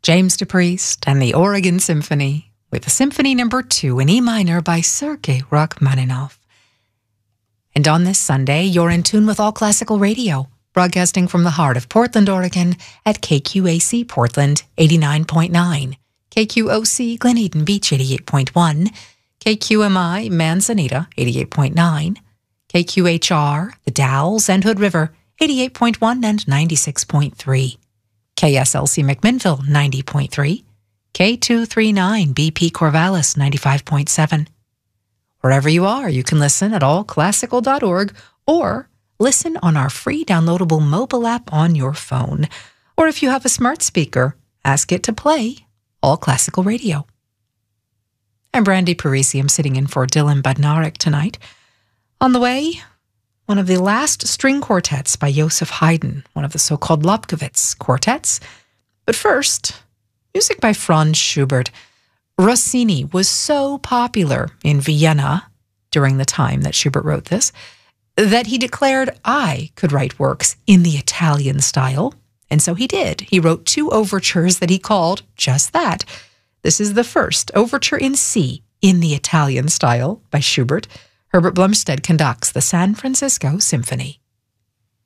James DePriest and the Oregon Symphony with Symphony No. 2 in E minor by Sergei Rachmaninoff. And on this Sunday, you're in tune with All Classical Radio, broadcasting from the heart of Portland, Oregon at KQAC Portland 89.9, KQOC Glen Eden Beach 88.1, KQMI Manzanita 88.9, KQHR The Dalles and Hood River 88.1 and 96.3. KSLC McMinnville 90.3, K239 BP Corvallis 95.7. Wherever you are, you can listen at allclassical.org or listen on our free downloadable mobile app on your phone. Or if you have a smart speaker, ask it to play All Classical Radio. I'm Brandy Parisi. I'm sitting in for Dylan Badnarik tonight. On the way, one of the last string quartets by Joseph Haydn, one of the so-called Lobkowitz quartets. But first, music by Franz Schubert. Rossini was so popular in Vienna during the time that Schubert wrote this, that he declared I could write works in the Italian style. And so he did. He wrote 2 overtures that he called just that. This is the first, Overture in C, in the Italian style by Schubert. Herbert Blumstead conducts the San Francisco Symphony.